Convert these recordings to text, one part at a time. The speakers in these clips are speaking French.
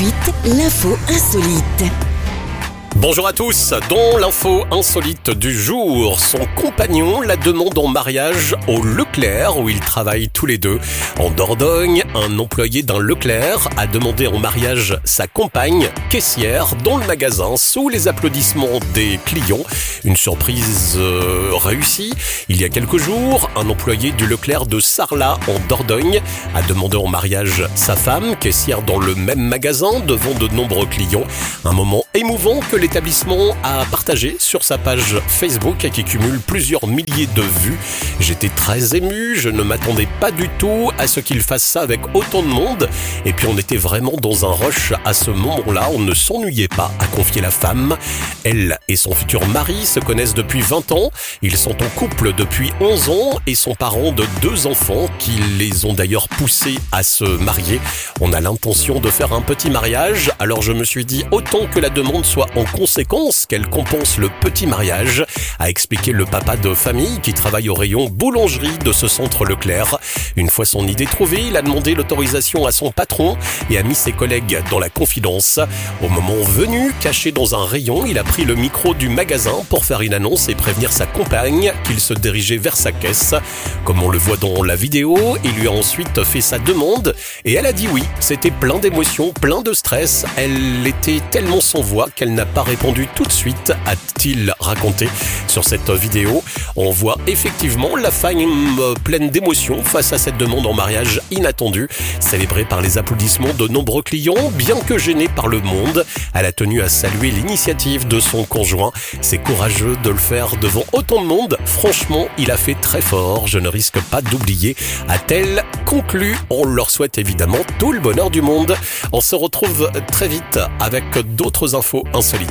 suite, l'info insolite. Bonjour à tous, dans l'info insolite du jour, son compagnon la demande en mariage au Leclerc où ils travaillent tous les deux. En Dordogne, un employé d'un Leclerc a demandé en mariage sa compagne, caissière, dans le magasin sous les applaudissements des clients. Une surprise réussie. Il y a quelques jours, un employé du Leclerc de Sarlat en Dordogne a demandé en mariage sa femme, caissière dans le même magasin devant de nombreux clients. Un moment émouvant que l'établissement a partagé sur sa page Facebook et qui cumule plusieurs milliers de vues. J'étais très ému, je ne m'attendais pas du tout à ce qu'il fasse ça avec autant de monde. Et puis on était vraiment dans un rush à ce moment-là, on ne s'ennuyait pas à confier la femme. Elle et son futur mari se connaissent depuis 20 ans. Ils sont en couple depuis 11 ans et sont parents de 2 enfants qui les ont d'ailleurs poussés à se marier. On a l'intention de faire un petit mariage, alors je me suis dit autant que la demande soit en conséquence qu'elle compense le petit mariage, a expliqué le papa de famille qui travaille au rayon boulangerie de ce centre Leclerc. Une fois son idée trouvée, il a demandé l'autorisation à son patron et a mis ses collègues dans la confidence. Au moment venu, caché dans un rayon, il a pris le micro du magasin pour faire une annonce et prévenir sa compagne qu'il se dirigeait vers sa caisse. Comme on le voit dans la vidéo, il lui a ensuite fait sa demande et elle a dit oui. C'était plein d'émotions, plein de stress. Elle était tellement sans voix qu'elle n'a pas répondu tout de suite, a-t-il raconté. Sur cette vidéo, on voit effectivement la femme pleine d'émotions face à cette demande en mariage inattendue. Célébrée par les applaudissements de nombreux clients, bien que gênée par le monde, elle a tenu à saluer l'initiative de son conjoint. C'est courageux de le faire devant autant de monde. Franchement, il a fait très fort. Je ne risque pas d'oublier, a-t-elle conclu. On leur souhaite évidemment tout le bonheur du monde. On se retrouve très vite avec d'autres infos insolites.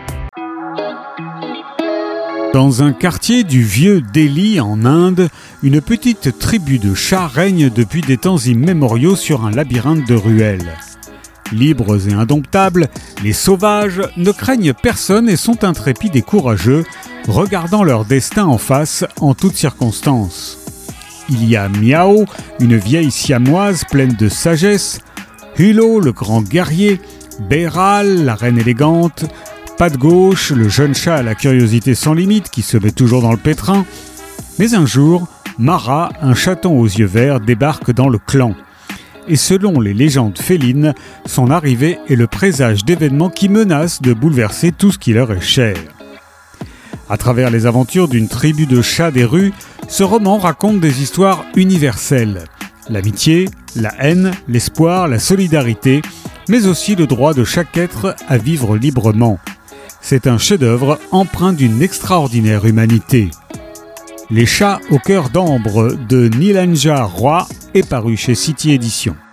Dans un quartier du vieux Delhi en Inde, une petite tribu de chats règne depuis des temps immémoriaux sur un labyrinthe de ruelles. Libres et indomptables, les sauvages ne craignent personne et sont intrépides et courageux, regardant leur destin en face en toutes circonstances. Il y a Miao, une vieille siamoise pleine de sagesse, Hulot, le grand guerrier, Béral, la reine élégante, Pas de gauche, le jeune chat à la curiosité sans limite qui se met toujours dans le pétrin. Mais un jour, Mara, un chaton aux yeux verts, débarque dans le clan. Et selon les légendes félines, son arrivée est le présage d'événements qui menacent de bouleverser tout ce qui leur est cher. À travers les aventures d'une tribu de chats des rues, ce roman raconte des histoires universelles. L'amitié, la haine, l'espoir, la solidarité, mais aussi le droit de chaque être à vivre librement. C'est un chef-d'œuvre empreint d'une extraordinaire humanité. Les chats au cœur d'ambre de Nilanja Roy est paru chez City Éditions.